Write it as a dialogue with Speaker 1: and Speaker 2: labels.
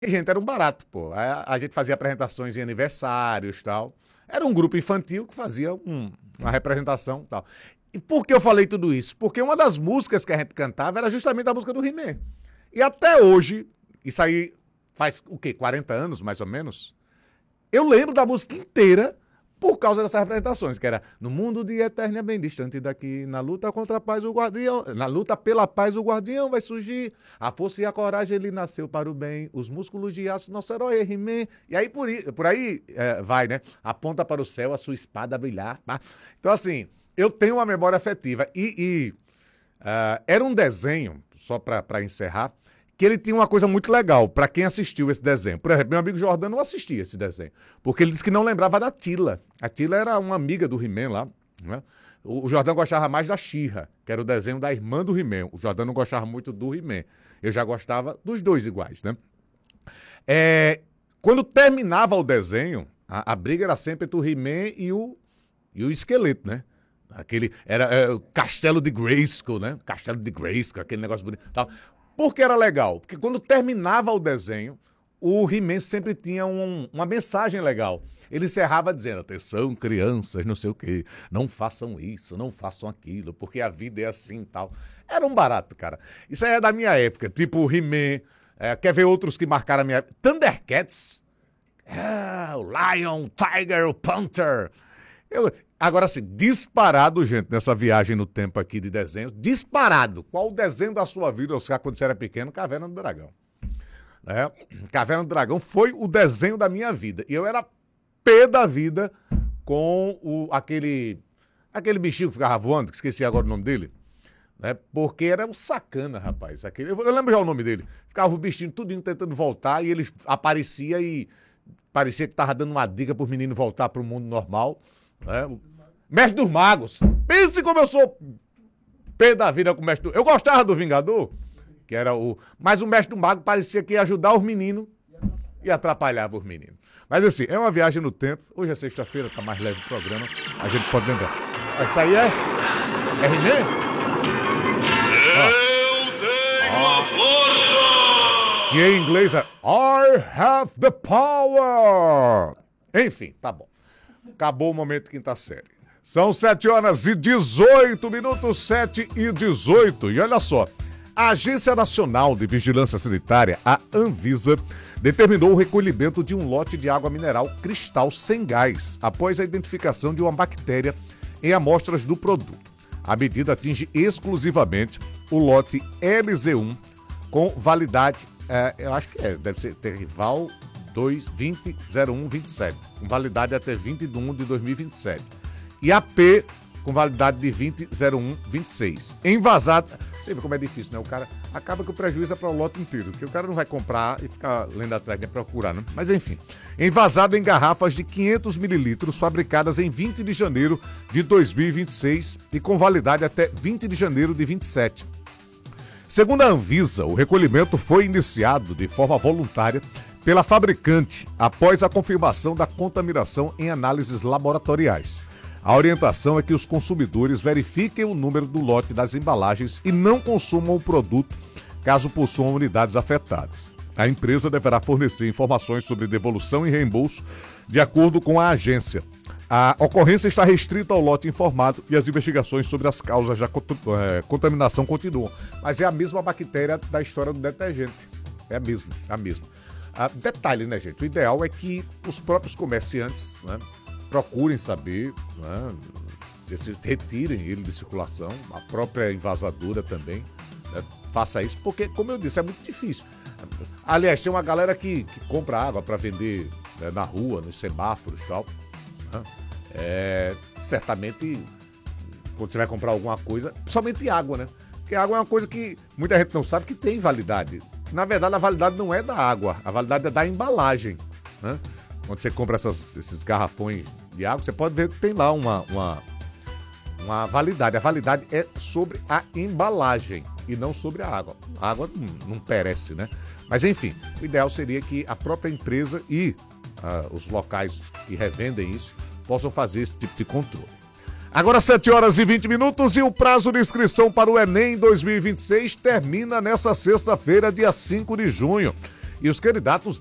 Speaker 1: E, gente, era um barato, pô. A gente fazia apresentações em aniversários e tal. Era um grupo infantil que fazia uma representação e tal. E por que eu falei tudo isso? Porque uma das músicas que a gente cantava era justamente a música do He-Man. E até hoje, isso aí faz o quê? 40 anos, mais ou menos? Eu lembro da música inteira por causa dessas representações, que era no mundo de Eternia bem distante daqui, na luta contra a paz o guardião, na luta pela paz o guardião vai surgir, a força e a coragem ele nasceu para o bem, os músculos de aço, nosso herói é He-Man, e aí por aí vai, né? Aponta para o céu a sua espada a brilhar, tá? Então assim, eu tenho uma memória afetiva era um desenho, só para encerrar, que ele tinha uma coisa muito legal para quem assistiu esse desenho. Por exemplo, meu amigo Jordão não assistia esse desenho, porque ele disse que não lembrava da Tila. A Tila era uma amiga do He-Man lá, né? O Jordão gostava mais da She-Ra, que era o desenho da irmã do He-Man. O Jordão não gostava muito do He-Man. Eu já gostava dos dois iguais, né? Quando terminava o desenho, a briga era sempre entre o He-Man e o esqueleto, né? Era o Castelo de Grayskull, né? Castelo de Grayskull, aquele negócio bonito. Tal. Por que era legal? Porque quando terminava o desenho, o He-Man sempre tinha uma mensagem legal. Ele encerrava dizendo, atenção, crianças, não sei o quê, não façam isso, não façam aquilo, porque a vida é assim e tal. Era um barato, cara. Isso aí é da minha época, tipo o He-Man, quer ver outros que marcaram a minha época? Thundercats. O Lion, o Tiger, o Panther. Agora sim, disparado, gente, nessa viagem no tempo aqui de desenhos, disparado. Qual o desenho da sua vida, Oscar, quando você era pequeno? Caverna do Dragão. Caverna do Dragão foi o desenho da minha vida. E eu era pé da vida com aquele bichinho que ficava voando, que esqueci agora o nome dele, né? Porque era um sacana, rapaz. Eu lembro já o nome dele. Ficava o bichinho tudinho tentando voltar e ele aparecia e parecia que tava dando uma dica pros meninos voltar pro mundo normal, né? Mestre dos Magos. Pense como eu sou pé da vida com o Mestre Eu gostava do Vingador, que era mas o Mestre do Mago parecia que ia ajudar os meninos e atrapalhava os meninos. Mas assim, é uma viagem no tempo. Hoje é sexta-feira, tá mais leve o programa. A gente pode lembrar. Isso aí é He-Man?
Speaker 2: Eu tenho a força!
Speaker 1: Que em inglês é I have the power. Enfim, tá bom. Acabou o momento quinta série. São 7h18, 7h18. E olha só, a Agência Nacional de Vigilância Sanitária, a Anvisa, determinou o recolhimento de um lote de água mineral Cristal sem gás, após a identificação de uma bactéria em amostras do produto. A medida atinge exclusivamente o lote LZ1, com validade, eu acho que deve ser Terrival 200127, com validade até 20 de 1 de 2027. E a P com validade de 20/01/26. Envasado, você vê como é difícil, né? O cara acaba que o prejuízo é para o lote inteiro, porque o cara não vai comprar e ficar lendo atrás, né? Procurar, né? Mas enfim, envasado em garrafas de 500 mililitros, fabricadas em 20 de janeiro de 2026 e com validade até 20 de janeiro de 27. Segundo a Anvisa, o recolhimento foi iniciado de forma voluntária pela fabricante após a confirmação da contaminação em análises laboratoriais. A orientação é que os consumidores verifiquem o número do lote das embalagens e não consumam o produto caso possuam unidades afetadas. A empresa deverá fornecer informações sobre devolução e reembolso de acordo com a agência. A ocorrência está restrita ao lote informado e as investigações sobre as causas da contaminação continuam. Mas é a mesma bactéria da história do detergente. É a mesma. Detalhe, né, gente? O ideal é que os próprios comerciantes, né, procurem saber, né, retirem ele de circulação, a própria envasadora também, né, faça isso, porque, como eu disse, é muito difícil. Aliás, tem uma galera que compra água para vender, né, na rua, nos semáforos e tal. Né? Certamente, quando você vai comprar alguma coisa, principalmente água, né? Porque água é uma coisa que muita gente não sabe que tem validade. Na verdade, a validade não é da água, a validade é da embalagem, né? Quando você compra esses garrafões de água, você pode ver que tem lá uma validade. A validade é sobre a embalagem e não sobre a água. A água não perece, né? Mas enfim, o ideal seria que a própria empresa e os locais que revendem isso possam fazer esse tipo de controle. Agora 7h20 e o prazo de inscrição para o Enem 2026 termina nessa sexta-feira, dia 5 de junho. E os candidatos